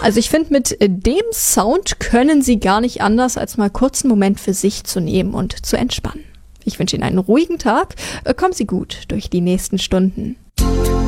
Also ich finde, mit dem Sound können Sie gar nicht anders, als mal kurz einen Moment für sich zu nehmen und zu entspannen. Ich wünsche Ihnen einen ruhigen Tag. Kommen Sie gut durch die nächsten Stunden.